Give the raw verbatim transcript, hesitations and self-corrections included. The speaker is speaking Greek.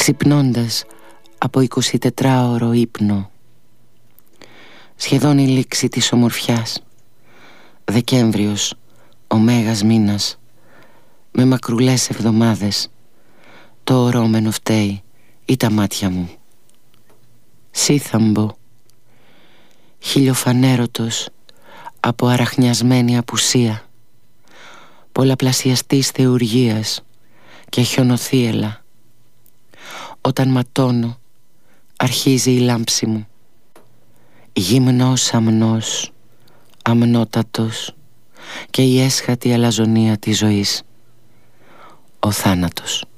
ξυπνώντας από εικοσιτετράωρο ύπνο. Σχεδόν η λήξη της ομορφιάς. Δεκέμβριος, ο μέγας μήνας, με μακρουλές εβδομάδες. Το ορώμενο φταίει ή τα μάτια μου. Σύθαμπο, χιλιοφανέρωτος από αραχνιασμένη απουσία, πολλαπλασιαστής θεουργίας και χιονοθύελα. Όταν ματώνω, αρχίζει η λάμψη μου. Γυμνός αμνός, αμνότατος, και η έσχατη αλαζονία της ζωής, ο θάνατος.